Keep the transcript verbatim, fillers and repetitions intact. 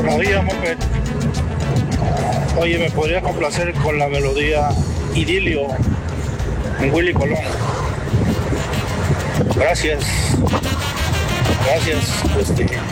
Buenos días, Moped. Oye, ¿me podría complacer con la melodía Idilio en Willy Colón? Gracias. Gracias. Este,